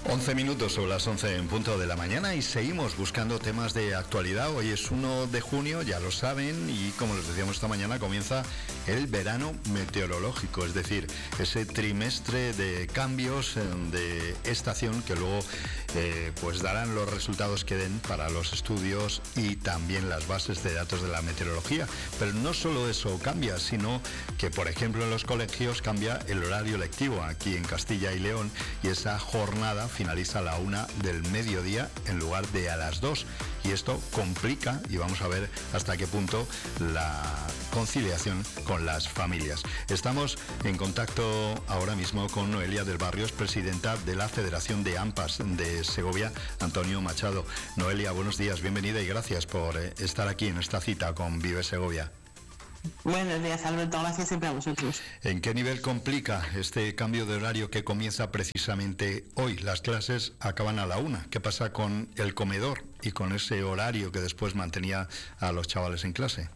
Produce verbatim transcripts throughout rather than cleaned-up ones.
once minutos sobre las once en punto de la mañana y seguimos buscando temas de actualidad. Hoy es uno de junio, ya lo saben, y como les decíamos esta mañana, comienza el verano meteorológico, es decir, ese trimestre de cambios de estación que luego eh, pues darán los resultados que den para los estudios y también las bases de datos de la meteorología. Pero no solo eso cambia, sino que, por ejemplo, en los colegios cambia el horario lectivo aquí en Castilla y León, y esa jornada finaliza a la una del mediodía en lugar de a las dos, y esto complica, y vamos a ver hasta qué punto, la conciliación con las familias. Estamos en contacto ahora mismo con Noelia del Barrios, presidenta de la Federación de AMPAs de Segovia, Antonio Machado. Noelia, buenos días, bienvenida y gracias por eh, estar aquí en esta cita con Vive Segovia. Buenos días, Alberto, gracias siempre a vosotros. ¿En qué nivel complica este cambio de horario que comienza precisamente hoy? Las clases acaban a la una. ¿Qué pasa con el comedor y con ese horario que después mantenía a los chavales en clase?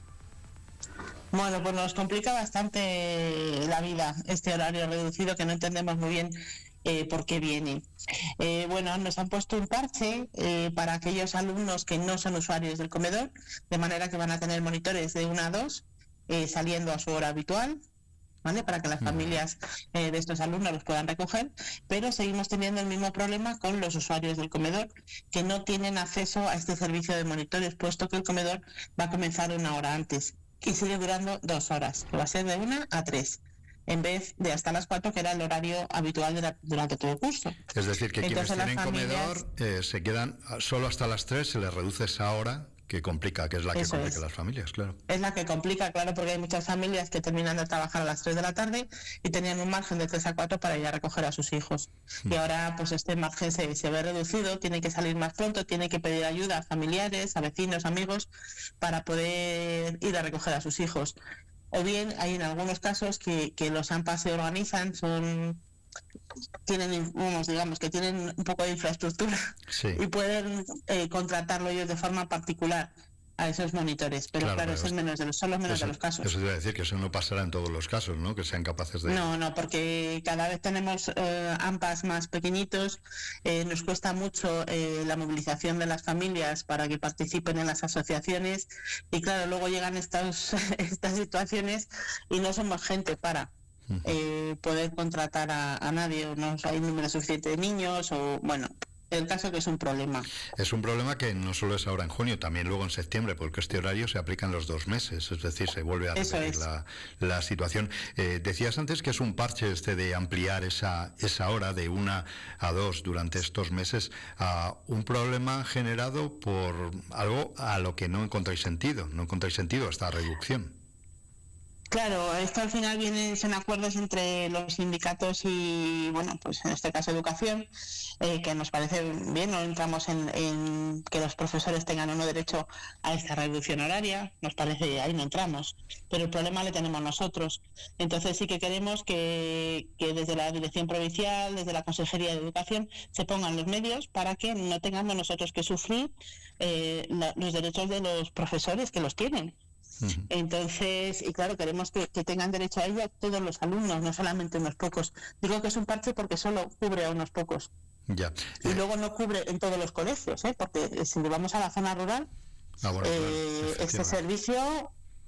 Bueno, pues nos complica bastante la vida este horario reducido, que no entendemos muy bien eh, por qué viene. Eh, bueno, nos han puesto un parche eh, para aquellos alumnos que no son usuarios del comedor, de manera que van a tener monitores de una a dos, Eh, saliendo a su hora habitual, ¿vale? Para que las familias eh, de estos alumnos los puedan recoger, pero seguimos teniendo el mismo problema con los usuarios del comedor, que no tienen acceso a este servicio de monitores, puesto que el comedor va a comenzar una hora antes y sigue durando dos horas, que va a ser de una a tres, en vez de hasta las cuatro, que era el horario habitual de la, durante todo el curso. Es decir, que Entonces, quienes tienen familias... comedor eh, se quedan solo hasta las tres, se les reduce esa hora que complica, que es la que Eso complica es. las familias, claro. Es la que complica, claro, porque hay muchas familias que terminan de trabajar a las tres de la tarde y tenían un margen de tres a cuatro para ir a recoger a sus hijos. Mm. Y ahora pues este margen se, se ve reducido, tiene que salir más pronto, tiene que pedir ayuda a familiares, a vecinos, amigos, para poder ir a recoger a sus hijos. O bien hay en algunos casos que, que los AMPAs se organizan, son... tienen, unos, digamos, que tienen un poco de infraestructura, sí, y pueden eh, contratarlo ellos de forma particular a esos monitores, pero claro, claro eso es menos de los, son los menos eso, de los casos. Eso te iba a decir, que eso no pasará en todos los casos, ¿no? Que sean capaces de... No, no, porque cada vez tenemos eh, AMPAs más pequeñitos, eh, nos cuesta mucho eh, la movilización de las familias para que participen en las asociaciones, y claro, luego llegan estas, estas situaciones y no somos gente para... Eh, poder contratar a, a nadie, o no hay número suficiente de niños, o bueno, el caso que es un problema. Es un problema que no solo es ahora en junio, también luego en septiembre, porque este horario se aplica en los dos meses, es decir, se vuelve a repetir la, la situación. Eh, decías antes que es un parche este de ampliar esa, esa hora de una a dos durante estos meses, a un problema generado por algo a lo que no encontráis sentido, no encontráis sentido esta reducción. Claro, esto al final vienen, son acuerdos entre los sindicatos y, bueno, pues en este caso educación, eh, que nos parece bien, no entramos en, en que los profesores tengan o no derecho a esta reducción horaria, nos parece, ahí no entramos, pero el problema le tenemos nosotros. Entonces sí que queremos que, que desde la Dirección Provincial, desde la Consejería de Educación, se pongan los medios para que no tengamos nosotros que sufrir eh, la, los derechos de los profesores que los tienen. Entonces, y claro, queremos que, que tengan derecho a ello todos los alumnos, no solamente unos pocos. Digo que es un parche porque solo cubre a unos pocos. Ya. Y eh. luego no cubre en todos los colegios, ¿eh? Porque si vamos a la zona rural, ah, bueno, eh, claro, este servicio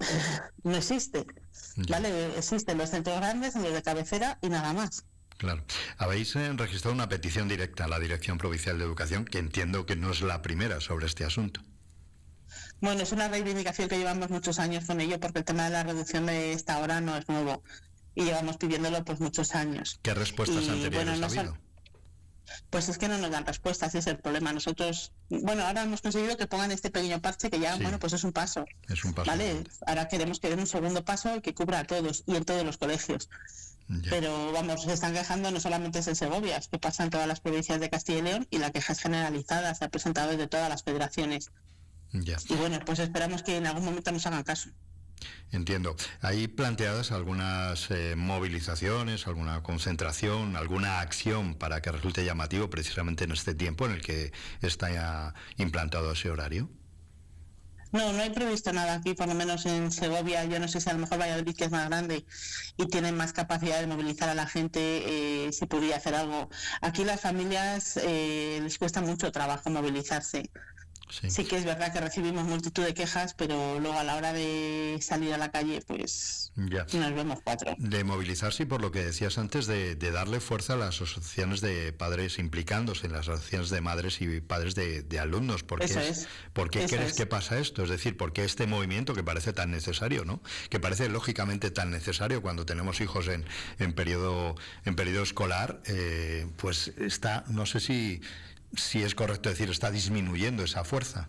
no existe. Ya. ¿Vale? Existen los centros grandes, en los de cabecera y nada más. Claro. Habéis eh, registrado una petición directa a la Dirección Provincial de Educación, que entiendo que no es la primera sobre este asunto. Bueno, es una reivindicación que llevamos muchos años con ello, porque el tema de la reducción de esta hora no es nuevo y llevamos pidiéndolo pues muchos años. ¿Qué respuestas y, anteriores bueno, no ha habido? Son, pues es que no nos dan respuestas, ese es el problema. Nosotros, bueno, ahora hemos conseguido que pongan este pequeño parche que ya, sí, bueno, pues es un paso. Es un paso. ¿Vale? Ahora queremos que den un segundo paso que cubra a todos y en todos los colegios. Ya. Pero vamos, se están quejando no solamente en Segovia, es que pasa en todas las provincias de Castilla y León, y la queja es generalizada, se ha presentado desde todas las federaciones. Ya. Y bueno, pues esperamos que en algún momento nos hagan caso. Entiendo. ¿Hay planteadas algunas eh, movilizaciones, alguna concentración, alguna acción para que resulte llamativo precisamente en este tiempo en el que está ya implantado ese horario? No, no hay previsto nada aquí, por lo menos en Segovia. Yo no sé si a lo mejor Valladolid, que es más grande y tienen más capacidad de movilizar a la gente, eh, si podría hacer algo. Aquí las familias eh, les cuesta mucho trabajo movilizarse. Sí. sí que es verdad que recibimos multitud de quejas, pero luego a la hora de salir a la calle, pues ya. Nos vemos cuatro. De movilizarse y por lo que decías antes, de, de darle fuerza a las asociaciones de padres, implicándose en las asociaciones de madres y padres de, de alumnos. ¿Por qué, Eso es. ¿por qué Eso crees es. que pasa esto? Es decir, ¿por qué este movimiento que parece tan necesario, ¿no? Que parece lógicamente tan necesario cuando tenemos hijos en, en periodo en periodo escolar, eh, pues está, no sé si... si es correcto decir, está disminuyendo esa fuerza.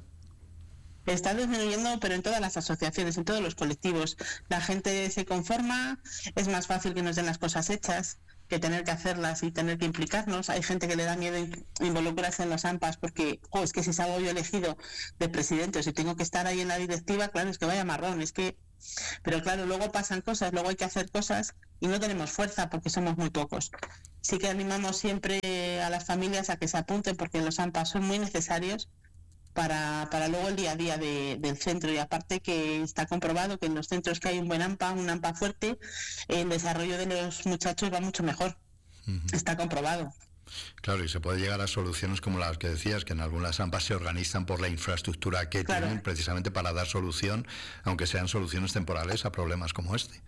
Está disminuyendo, pero en todas las asociaciones, en todos los colectivos. La gente se conforma, es más fácil que nos den las cosas hechas que tener que hacerlas y tener que implicarnos. Hay gente que le da miedo involucrarse en los AMPAs porque, oh, es que si salgo yo elegido de presidente o si tengo que estar ahí en la directiva, claro, es que vaya marrón, es que... Pero claro, luego pasan cosas, luego hay que hacer cosas y no tenemos fuerza porque somos muy pocos. Sí que animamos siempre a las familias a que se apunten porque los AMPAs son muy necesarios para, para luego el día a día de, del centro, y aparte que está comprobado que en los centros que hay un buen AMPA, un AMPA fuerte, el desarrollo de los muchachos va mucho mejor. Uh-huh. Está comprobado. Claro, y se puede llegar a soluciones como las que decías, que en algunas AMPAs se organizan por la infraestructura que claro. tienen precisamente para dar solución, aunque sean soluciones temporales a problemas como este.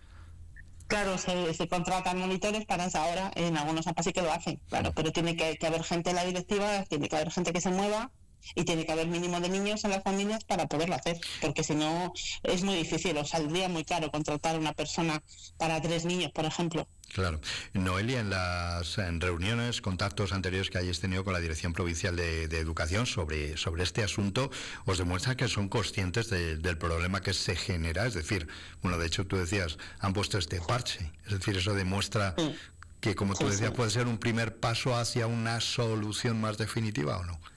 Claro, se, se contratan monitores para esa hora, en algunos AMPAs sí que lo hacen, claro, pero tiene que, que haber gente en la directiva, tiene que haber gente que se mueva y tiene que haber mínimo de niños en las familias para poderlo hacer, porque si no es muy difícil, o saldría muy caro contratar a una persona para tres niños, por ejemplo. Claro. Noelia, en las en reuniones, contactos anteriores que hayáis tenido con la Dirección Provincial de, de Educación sobre, sobre este asunto, os demuestra que son conscientes de, del problema que se genera. Es decir, bueno, de hecho tú decías, han puesto este parche. Es decir, eso demuestra sí. que, como tú sí, decías, sí. puede ser un primer paso hacia una solución más definitiva, ¿o no?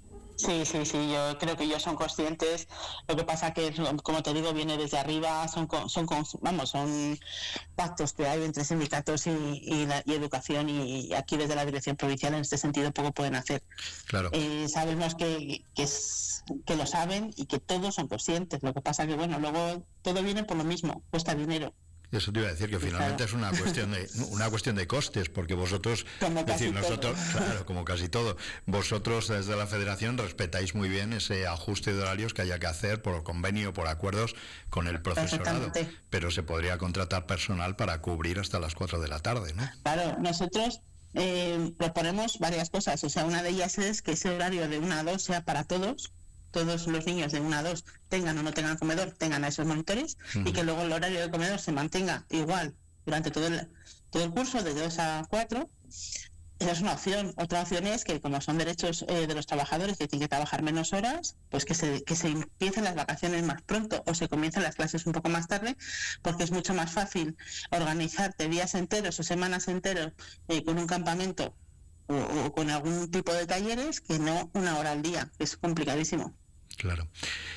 Sí, sí, sí, yo creo que ellos son conscientes. Lo que pasa que, como te digo, viene desde arriba, son, son vamos, son pactos que hay entre sindicatos y, y, la, y educación, y aquí desde la Dirección Provincial en este sentido poco pueden hacer. Claro. Eh, sabemos que, que, es, que lo saben y que todos son conscientes. Lo que pasa que, bueno, luego todo viene por lo mismo, cuesta dinero. Eso te iba a decir, que finalmente claro. es una cuestión de una cuestión de costes, porque vosotros, como es decir, nosotros, todo. claro, como casi todo, vosotros desde la Federación respetáis muy bien ese ajuste de horarios que haya que hacer por convenio, por acuerdos con el profesorado, pero se podría contratar personal para cubrir hasta las cuatro de la tarde, ¿no? Claro, nosotros eh, proponemos varias cosas, o sea, una de ellas es que ese horario de una a dos sea para todos, todos los niños de una a dos tengan o no tengan comedor, tengan a esos monitores, uh-huh. y que luego el horario de comedor se mantenga igual durante todo el, todo el curso, de dos a cuatro. Esa es una opción. Otra opción es que, como son derechos eh, de los trabajadores que tienen que trabajar menos horas, pues que se, que se empiecen las vacaciones más pronto o se comiencen las clases un poco más tarde, porque es mucho más fácil organizarte días enteros o semanas enteros eh, con un campamento o, o con algún tipo de talleres que no una hora al día, que es complicadísimo. Claro.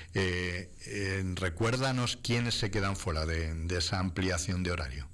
Eh, eh, recuérdanos quiénes se quedan fuera de, de esa ampliación de horario.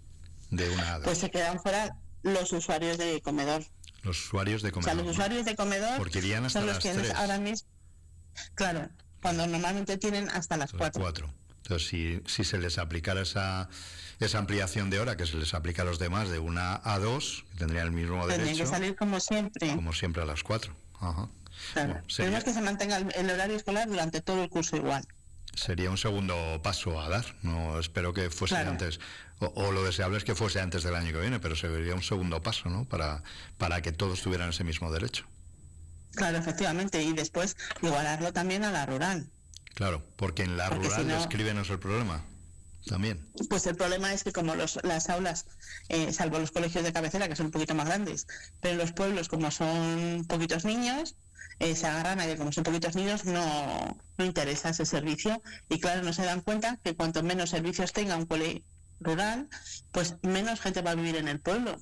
De una a dos. Pues se quedan fuera los usuarios de comedor. Los usuarios de comedor. O sea, los usuarios de comedor porque irían hasta son los las que tres. Ahora mismo, claro, cuando normalmente tienen hasta las cuatro. cuatro. Entonces, si, si se les aplicara esa, esa ampliación de hora que se les aplica a los demás de una a dos, que tendrían el mismo Tendrían derecho. Tendrían que salir como siempre. Como siempre a las cuatro. Ajá. Claro. Bueno, sería... Queremos que se mantenga el, el horario escolar durante todo el curso igual. Sería un segundo paso a dar. No espero que fuese claro. antes, o, o lo deseable es que fuese antes del año que viene, pero sería un segundo paso, ¿no? Para, para que todos tuvieran ese mismo derecho. Claro, efectivamente, y después igualarlo también a la rural. Claro, porque en la porque rural, si no, descríbenos el problema también. Pues el problema es que como los, las aulas, eh, salvo los colegios de cabecera, que son un poquito más grandes, pero en los pueblos, como son poquitos niños, eh, se agarran a que como son poquitos niños no, no interesa ese servicio, y claro, no se dan cuenta que cuanto menos servicios tenga un cole rural, pues menos gente va a vivir en el pueblo.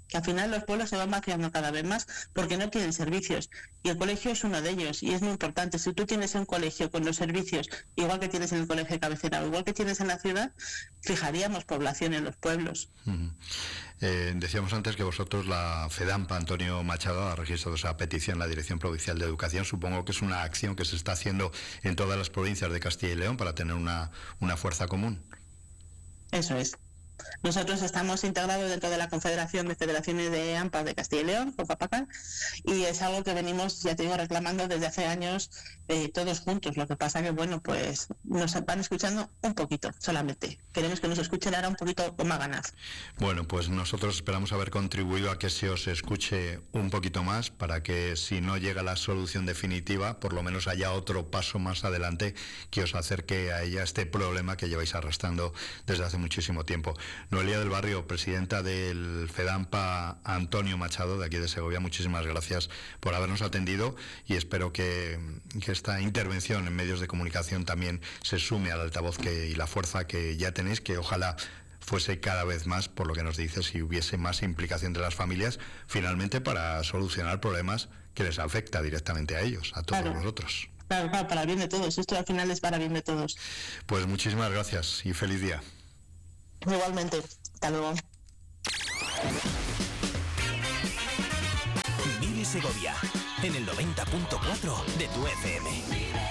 que al final los pueblos se van vaciando cada vez más porque no tienen servicios, y el colegio es uno de ellos, y es muy importante. Si tú tienes un colegio con los servicios, igual que tienes en el colegio de cabecera, o igual que tienes en la ciudad, fijaríamos población en los pueblos. Uh-huh. Eh, decíamos antes que vosotros, la FEDAMPA, Antonio Machado, ha registrado esa petición en la Dirección Provincial de Educación. Supongo que es una acción que se está haciendo en todas las provincias de Castilla y León para tener una, una fuerza común. Eso es. Nosotros estamos integrados dentro de la Confederación de Federaciones de A M P A de Castilla y León, COFAPACA, y es algo que venimos, ya te digo, reclamando desde hace años eh, todos juntos. Lo que pasa que, bueno, pues nos van escuchando un poquito solamente. Queremos que nos escuchen ahora un poquito con más ganas. Bueno, pues nosotros esperamos haber contribuido a que se os escuche un poquito más, para que si no llega la solución definitiva, por lo menos haya otro paso más adelante que os acerque a ella, este problema que lleváis arrastrando desde hace muchísimo tiempo. Noelia del Barrio, presidenta del FEDAMPA Antonio Machado, de aquí de Segovia, muchísimas gracias por habernos atendido, y espero que, que esta intervención en medios de comunicación también se sume al altavoz que, y la fuerza que ya tenéis, que ojalá fuese cada vez más, por lo que nos dices, si hubiese más implicación de las familias, finalmente para solucionar problemas que les afecta directamente a ellos, a todos claro. Nosotros. Claro, claro, para el bien de todos. Esto al final es para el bien de todos. Pues muchísimas gracias y feliz día. Igualmente, hasta luego. Vive Segovia en el noventa punto cuatro de tu F M.